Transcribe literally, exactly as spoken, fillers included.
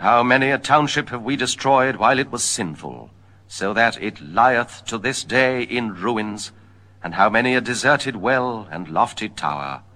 How many a township have we destroyed while it was sinful, so that it lieth to this day in ruins, and how many a deserted well and lofty tower,